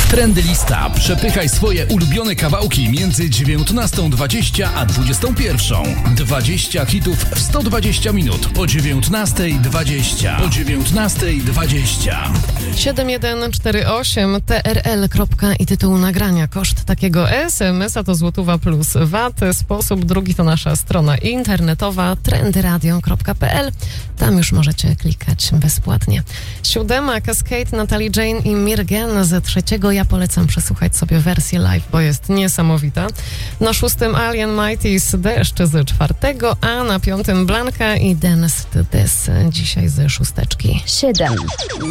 Trendy Lista. Przepychaj swoje ulubione kawałki między 19:20 a 21:00. 20 hitów w 120 minut po 19:20. 7148 TRL. I tytuł nagrania. Koszt takiego SMS-a to złotówa plus VAT. Sposób drugi to nasza strona internetowa trendyradio.pl. Tam już możecie klikać bezpłatnie. 7. Cascade, Natalie Jane i Mirgen z 3. Ja polecam przesłuchać sobie wersję live, bo jest niesamowita. Na 6. Alien Mighty's Deszcz z 4. A na 5. Blanka i Dance to Death dzisiaj ze 6. 7.